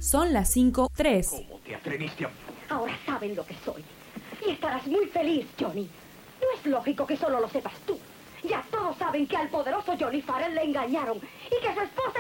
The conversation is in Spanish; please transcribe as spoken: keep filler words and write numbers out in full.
Son las cinco tres. ¿Cómo te atreviste a...? Ahora saben lo que soy. Y estarás muy feliz, Johnny. No es lógico que solo lo sepas tú. Ya todos saben que al poderoso Johnny Farrell le engañaron y que su esposa